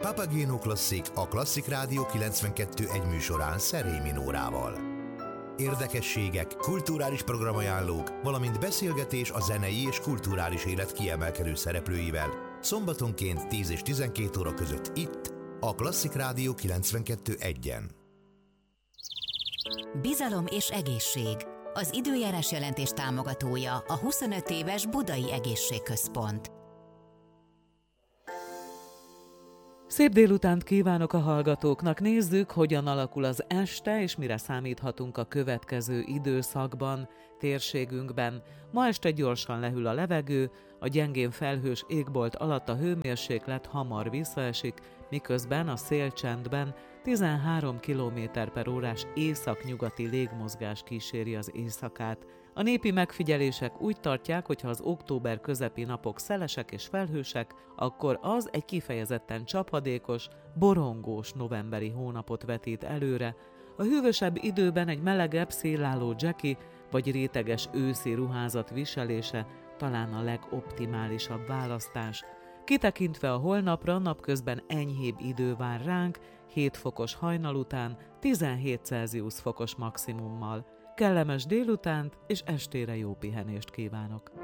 Papageno Klasszik a Klasszik Rádió 92.1 műsorán Szerémi Nórával. Érdekességek, kulturális programajánlók, valamint beszélgetés a zenei és kulturális élet kiemelkedő szereplőivel szombatonként 10 és 12 óra között itt, a Klasszik Rádió 92.1-en. Bizalom és egészség. Az időjárás jelentés támogatója a 25 éves Budai Egészségközpont. Szép délutánt kívánok a hallgatóknak! Nézzük, hogyan alakul az este, és mire számíthatunk a következő időszakban, térségünkben. Ma este gyorsan lehűl a levegő, a gyengén felhős égbolt alatt a hőmérséklet hamar visszaesik, miközben a szélcsendben 13 km/h északnyugati légmozgás kíséri az éjszakát. A népi megfigyelések úgy tartják, hogy ha az október közepi napok szelesek és felhősek, akkor az egy kifejezetten csapadékos, borongós novemberi hónapot vetít előre. A hűvösebb időben egy melegebb, szélálló dzseki vagy réteges őszi ruházat viselése talán a legoptimálisabb választás. Kitekintve a holnapra, napközben enyhébb idő vár ránk, 7 fokos hajnal után 17 Celsius fokos maximummal. Kellemes délutánt és estére jó pihenést kívánok!